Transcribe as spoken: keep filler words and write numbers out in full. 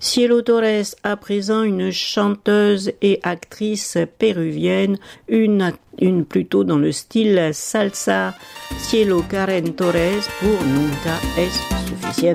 Cielo Torres, à présent une chanteuse et actrice péruvienne, une, une plutôt dans le style salsa. Cielo Karen Torres pour Nunca es suficiente.